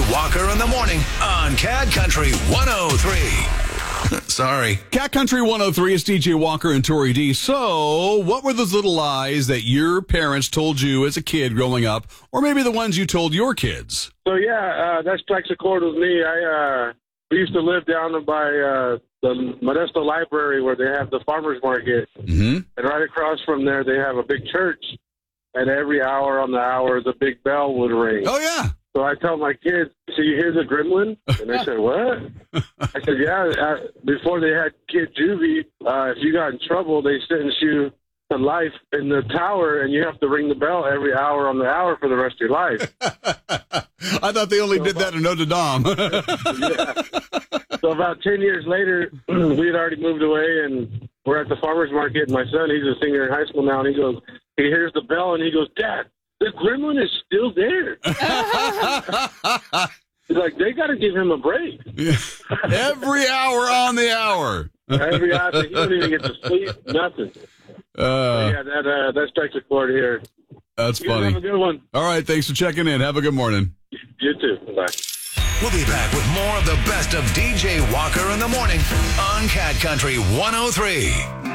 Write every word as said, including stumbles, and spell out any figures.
Walker in the morning on Cat Country one oh three. Sorry. Cat Country one oh three is D J Walker and Tori D. So, what were those little lies that your parents told you as a kid growing up, or maybe the ones you told your kids? So, yeah, uh, that strikes a chord with me. I uh, we used to live down by uh, the Modesto Library where they have the farmers market. Mm-hmm. And right across from there, they have a big church. And every hour on the hour, the big bell would ring. Oh, yeah. So I tell my kids, so you hear the gremlin? And they said, what? I said, yeah, uh, before they had Kid Juvie, uh, if you got in trouble, they sentence you to life in the tower, and you have to ring the bell every hour on the hour for the rest of your life. I thought they only so did about, that in Notre Dame. Yeah. So about ten years later, we had already moved away, and we're at the farmer's market, and my son, he's a senior in high school now, and he goes, he hears the bell, and he goes, Dad, the gremlin is still there. He's like, they got to give him a break. Yeah. Every hour on the hour. Every hour. He don't even get to sleep. Nothing. Uh, so yeah, that uh, that strikes a chord here. That's you funny. Have a good one. All right. Thanks for checking in. Have a good morning. You too. Bye. We'll be back with more of the best of D J Walker in the morning on Cat Country one oh three.